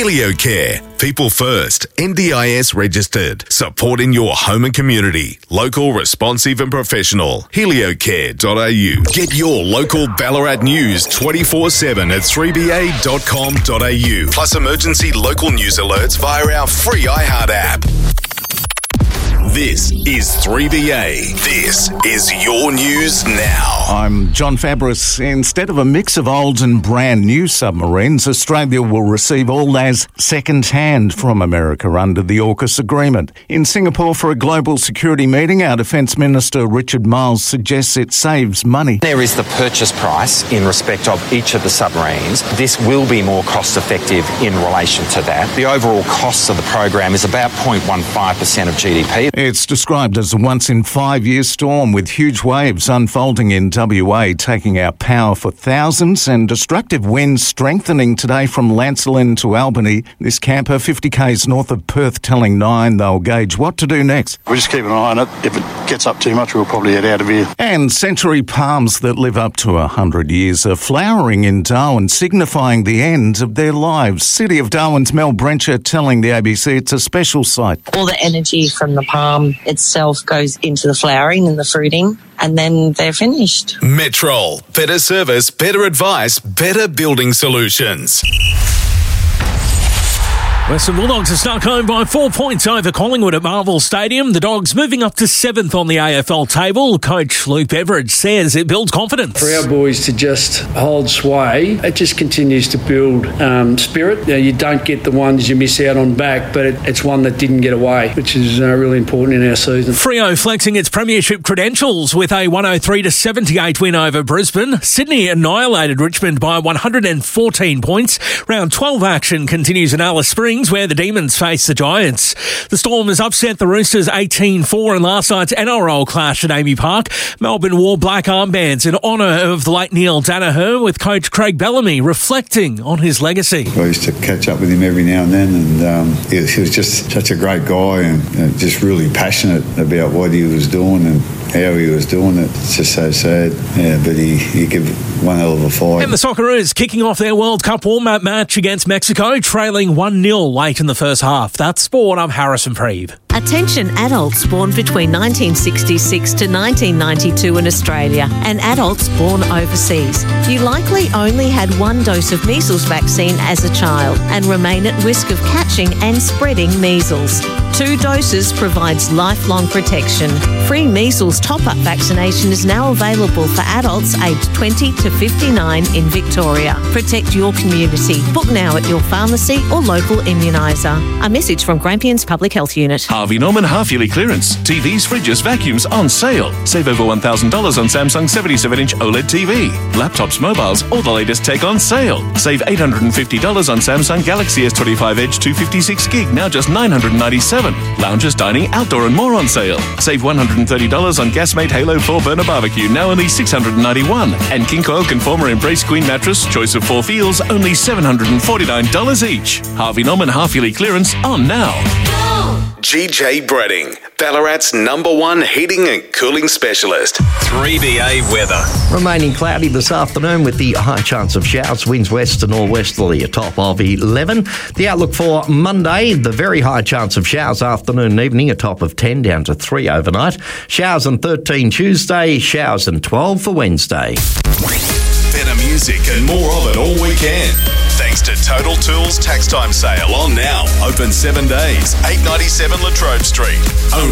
HelioCare. People first, NDIS registered. Supporting your home and community. Local, responsive and professional. HelioCare.au. Get your local Ballarat news 24/7 at 3ba.com.au. Plus emergency local news alerts via our free iHeart app. This is 3BA. This is your news now. I'm John Fabris. Instead of a mix of old and brand new submarines, Australia will receive all as second-hand from America under the AUKUS agreement. In Singapore for a global security meeting, our Defence Minister Richard Marles suggests it saves money. There is the purchase price in respect of each of the submarines. This will be more cost-effective in relation to that. The overall cost of the program is about 0.15% of GDP. It's described as a once-in-5-year storm with huge waves unfolding in WA, taking out power for thousands, and destructive winds strengthening today from Lancelin to Albany. This camper 50 k's north of Perth telling Nine they'll gauge what to do next. We'll just keep an eye on it. If it gets up too much, we'll probably head out of here. And century palms that live up to 100 years are flowering in Darwin, signifying the end of their lives. City of Darwin's Mel Brencher telling the ABC it's a special site. All the energy from the palm itself goes into the flowering and the fruiting, and then they're finished. Metrol. Better service, better advice, better building solutions. Western Bulldogs are stuck home by 4 points over Collingwood at Marvel Stadium. The Dogs moving up to 7th on the AFL table. Coach Luke Beveridge says it builds confidence. For our boys to just hold sway, it just continues to build spirit. You don't get the ones you miss out on back, but it's one that didn't get away, which is really important in our season. Freo flexing its premiership credentials with a 103-78 win over Brisbane. Sydney annihilated Richmond by 114 points. Round 12 action continues in Alice Springs, where the Demons face the Giants. The Storm has upset the Roosters 18-4 in last night's NRL clash at Amy Park. Melbourne wore black armbands in honour of the late Neil Danaher, with coach Craig Bellamy reflecting on his legacy. I used to catch up with him every now and then, and he was just such a great guy and just really passionate about what he was doing and how he was doing it. It's just so sad, but he gave one hell of a fight. And the Socceroos kicking off their World Cup warm-up match against Mexico, trailing 1-0 late in the first half. That's sport. I'm Harrison Preeve. Attention adults born between 1966 to 1992 in Australia and adults born overseas. You likely only had one dose of measles vaccine as a child and remain at risk of catching and spreading measles. 2 doses provides lifelong protection. Free measles top-up vaccination is now available for adults aged 20 to 59 in Victoria. Protect your community. Book now at your pharmacy or local immuniser. A message from Grampians Public Health Unit. Harvey Norman half-yearly clearance. TVs, fridges, vacuums on sale. Save over $1,000 on Samsung 77-inch OLED TV. Laptops, mobiles, all the latest tech on sale. Save $850 on Samsung Galaxy S25 Edge 256 gig, now just $997. Lounges, dining, outdoor and more on sale. Save $130 on Gasmate Halo 4 burner barbecue, now only $691. And King Coil Conformer Embrace Queen mattress, choice of 4 feels, only $749 each. Harvey Norman half-yearly clearance on now. GJ Bredding, Ballarat's #1 heating and cooling specialist. 3BA weather. Remaining cloudy this afternoon with the high chance of showers. Winds west to northwesterly, a top of 11. The outlook for Monday, the very high chance of showers afternoon and evening, a top of 10 down to 3 overnight. Showers on 13 Tuesday, showers on 12 for Wednesday. Better music and more of it all weekend. Thanks to Total Tools Tax Time Sale on now. Open 7 days. 897 Latrobe Street. Only